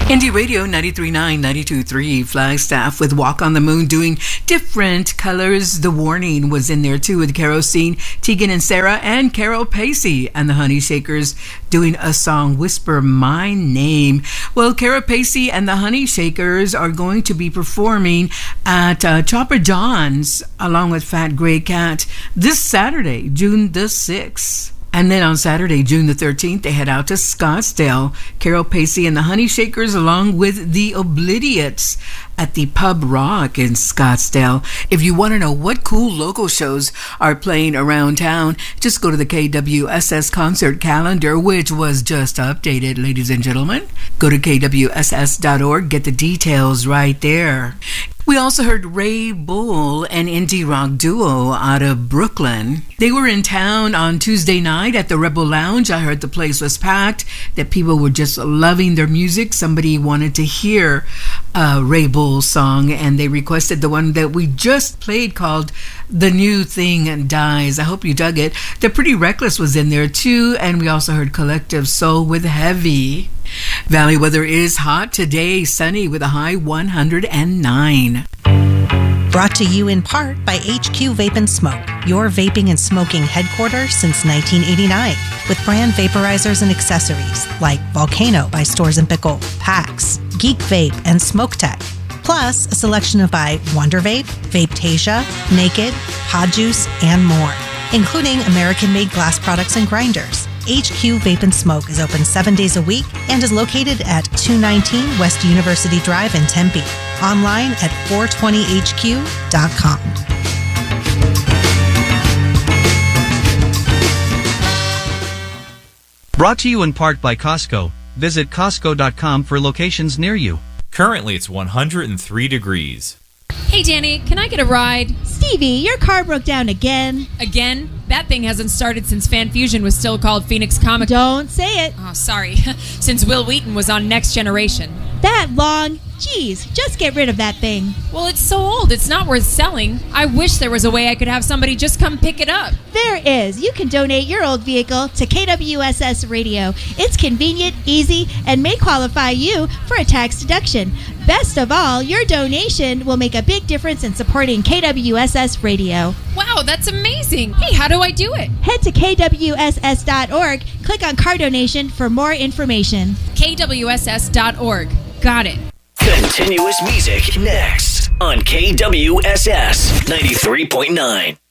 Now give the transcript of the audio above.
Indie Radio 93.9, 92.3, Flagstaff with Walk on the Moon doing different colors. The Warning was in there too with Kerosene, Tegan and Sarah, and Carol Pacey and the Honey Shakers doing a song, Whisper My Name. Well, Carol Pacey and the Honey Shakers are going to be performing at Chopper John's along with Fat Grey Cat this Saturday, June the 6th. And then on Saturday, June the 13th, they head out to Scottsdale. Carol Pacey and the Honey Shakers along with the Oblidiots at the Pub Rock in Scottsdale. If you want to know what cool local shows are playing around town, just go to the KWSS concert calendar, which was just updated, ladies and gentlemen. Go to kwss.org, get the details right there. We also heard Ray Bull, an indie rock duo out of Brooklyn. They were in town on Tuesday night at the Rebel Lounge. I heard the place was packed, that people were just loving their music. Somebody wanted to hear Ray Bull's song, and they requested the one that we just played called The New Thing Dies. I hope you dug it. The Pretty Reckless was in there too, and we also heard Collective Soul with Heavy. Valley weather is hot today, sunny with a high 109. Brought to you in part by HQ Vape and Smoke, your vaping and smoking headquarters since 1989, with brand vaporizers and accessories like Volcano by Stores & Pickle, PAX, Geek Vape, and Smoke Tech. Plus, a selection of by Wonder Vape, Vapetasia, Naked, Pod Juice, and more, including American-made glass products and grinders. HQ Vape and Smoke is open 7 days a week and is located at 219 West University Drive in Tempe. Online at 420hq.com. Brought to you in part by Costco. Visit Costco.com for locations near you. Currently, it's 103 degrees. Hey, Danny, can I get a ride? Stevie, your car broke down again. Again? That thing hasn't started since Fan Fusion was still called Phoenix Comic. Don't say it. Oh, sorry. Since Will Wheaton was on Next Generation. That long? Jeez, just get rid of that thing. Well, it's so old, it's not worth selling. I wish there was a way I could have somebody just come pick it up. There is. You can donate your old vehicle to KWSS Radio. It's convenient, easy, and may qualify you for a tax deduction. Best of all, your donation will make a big difference in supporting KWSS Radio. Wow, that's amazing. Hey, how do I do it? Head to kwss.org, click on car donation for more information. KWSS.org. Got it. Continuous music next on KWSS 93.9.